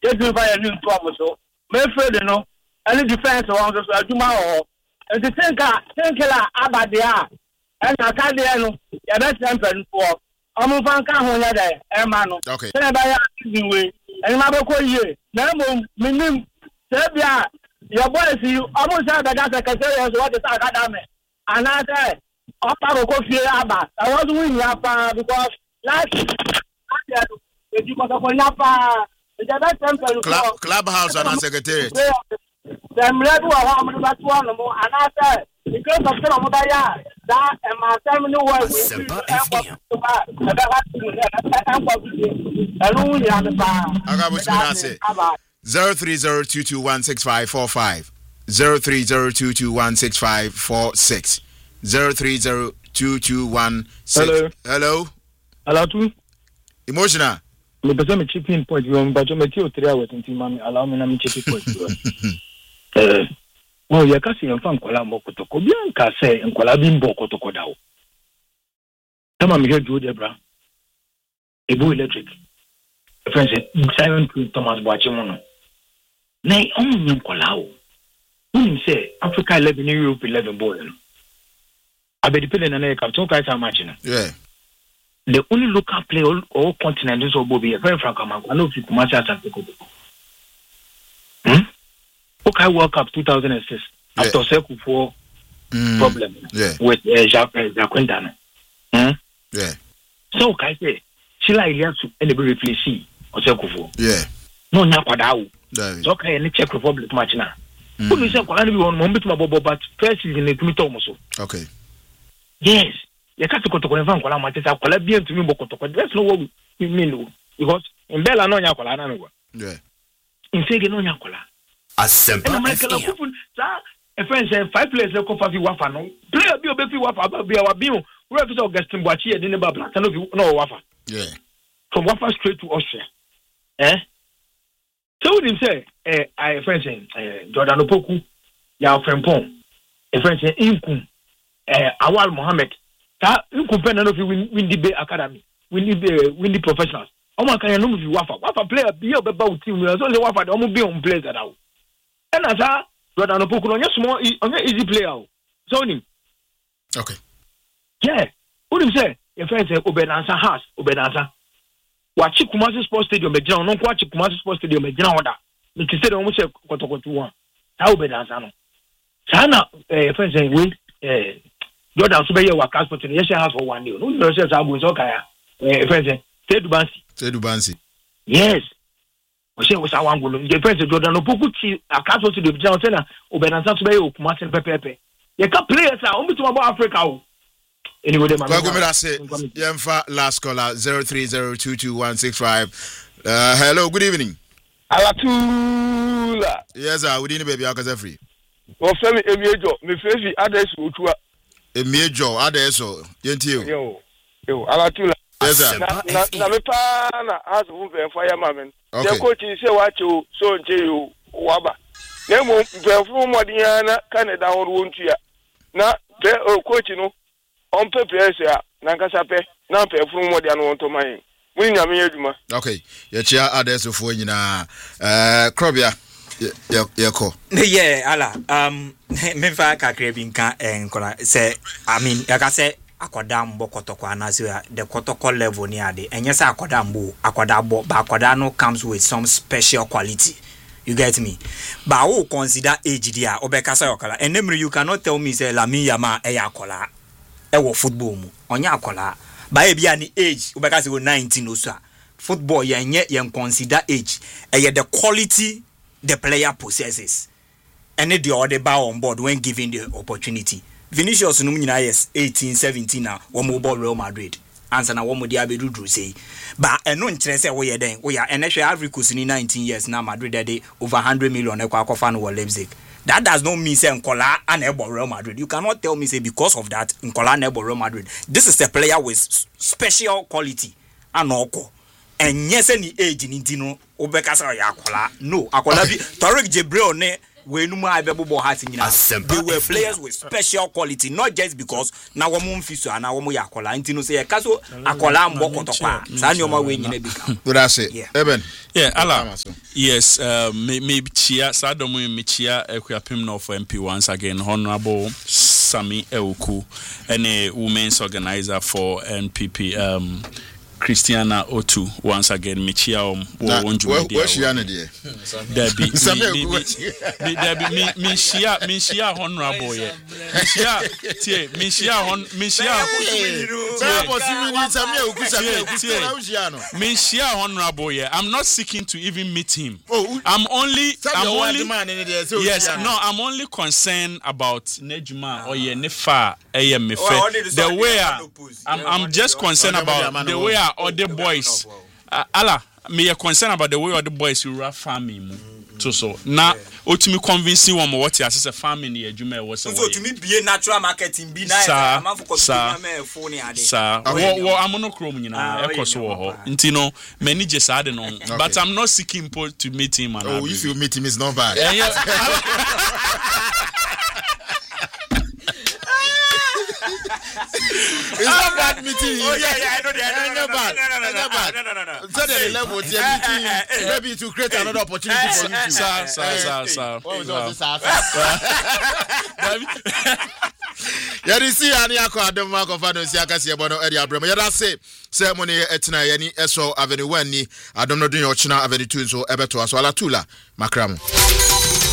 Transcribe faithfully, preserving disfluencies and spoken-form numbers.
Just do by a new problem. So, Mayfield, you know, any defense or the Juma or the Tinker, Tinker, Abadia, and I can't know, yeah, that's something for. I'm a fan can there, Emano. Okay. Then I buy a way. And my boy, ye, Namo, Minim, Serbia, your boy, see you almost have that as a category as what is Academy. And I said, Papa Kofi Abba. I was winning Yapa because last year, you got a Yapa. Club, clubhouse and secretariat. Them level of one one more, and I said, because of some of that, that and my family was zero three zero two two one six five four five zero three zero two two one six five four six zero three zero two two one six. Hello. Hello. Hello. Too. Emotional. Me pese me chipping point you but you me three hours until mommy allow me na me chipping point. Eh. Well, you can see in fan kola mo kotoko bianca say in kola bimbo kotoko dawo. Tama me hear Joe Debra. Ebu Electric. Friends Simon Thomas Boachemono. Nay on nyam kola o. When say Africa eleven Europe eleven ball. I be depending on the captain guys are matching. Yeah. The only local player all, all continents of Bobby, very frank, I know if you come out and take over. Hmm? Okay, World Cup two thousand six. Yeah. After circle four mm. problem yeah. with uh, Jacques uh, Quintana. Hmm? Yeah. So, I say, Sheila Iliasu and the replace C or circle four. Yeah. No, not Padao. Yeah. So, okay, and the Czech Republic match now. Who is that? I want one bit more, but first is in the Committee also. Okay. Yes. You can't go to Colevan Cola Matesa, Colabian to me, Bocotoco. That's not what we mean. Because in Bella no Yacola, no. Yeah. In Fagin no Yacola. A simple a friend said five players of Coffee Wafa. No, play a bill, Befi Wafa, be our bill. We're at Augustin Boachi and Dinner Black. I know you know Wafa. Yeah. From Wafa straight to Austria. Eh? So what him say, eh, I friend saying, eh, Jordan Opoku, ya friend Pong, a friend saying, Inkum, eh, Awal Mohammed. You compare none of you win the Bay Academy, win the win the professionals. Oh my God, no, you Wafa. Wafa player be a about team. There's only Wafa, almost be on players that out. And as I got an Opoku on your small, on your easy player. So him. Okay. Yeah. What do you say? Your friend say, Obedansa has, Obedansa. Watch Kumasi Sports Stadium, Major, no watch Kumasi Sports Stadium, Major order. The said almost a quarter to one. How Obedansa? Sana, a friend saying, wait, eh. Jordan Subaya wa passport in yes house for one year. No no says abu so kaya. Eh friend say Tedu Bansi. Tedu Bansi. Yes. We say we say one go. The friend say Jordan Opoku ti akaso to the John say na Obenansa Subaya o kuma sen pepepe. You can players are only to about Africa o. Anyway dem. Go go me say Yemfa last caller zero three zero two two one six five. Uh hello, good evening. Alatula. Yes sir, we didn't baby akaza free. O femi emiejo, me fefi address otua. Emiejo adeso yentio yo yo alatula yes sir na na, na me pa na azu mve fire mamen de coach say wacho so nche yo waba na mo mve fu modiya na Canada horu wontua na pe coach no on pe pressure na nkasa pe na pe fu modiya no wonto man mun nyame aduma. Okay ye chia adeso fo nyina eh krobia Yeah, yeah, cool. Yeah, ala. Um, me fa kakre bi nka enkola say I mean, like I say akoda mbo kotoko anazo the kotoko level ni ade. Enye say akoda mbo, akoda bo, but akoda no comes with some special quality. You get me? But who consider age dia obeka say okola. Enemre you cannot tell me say Lamine Yamal e akola. E wo football mu. Onya akola. Ba e bia ni age obeka say nineteen oso. Football yenye yen consider age. E the quality the player possesses. And the other bow on board when given the opportunity. Vinicius Numina yes eighteen seventeen now one mobile Real Madrid. Answer na one modi abedu drew say. But and no interest we are then we are and actually Ivory Coast in nineteen years now Madrid they over one hundred million ekwa fan for Leipzig. That does not mean say Nkola and able Real Madrid. You cannot tell me say because of that Nkola and able Real Madrid. This is a player with special quality and oko. And yes any age in Intino obeka say akola. No, akola bi Tariq Jibril ne we no more bebo heart nyina they were players with special quality not just because na wo mo mfiso ana wo mo yakola ntino say e kaso akola mbo kotokwa sa nyoma we nyina bi ka good I say Eben yeah ala yes uh, me me chia sadomu me chia ekuapem no for M P once again honorable Sami Eoku and women's organizer for N P P um Christiana Otu once again Michia um where she an there Debbie Debbie me me shia me shia honorable yeah Michia tie me shia hon me shia me shia honorable yeah I'm not seeking to even meet him I'm only I'm only yes no I'm only concerned about Nejuma or yeah Nefa eh me the way I'm I'm just concerned about the way all the boys uh, Allah me are concerned about the way all the boys who are farming so so now ultimately convincing one what you as a farming the Juma was so to me be natural marketing be nice am for phone ade sir what I'm no chrome nyina e koso wo ho ntino many just add no but I'm not seeking to meet him and oh if you meet him is not bad it's not bad meeting. Oh yeah, yeah, I know that. No, no, bad. No, no, no, bad. No, no, no, no. So the level meeting, maybe to create another opportunity for you. Sir, sir, sir, sir. What was all this? Yeah, you see, any akọ ademma ko fa no si akase ebo no eri abrem. Yeah, that say ceremony etina yani eso avenue one ni adom no dun yo china avenue two so ebeto aso ala tula makram.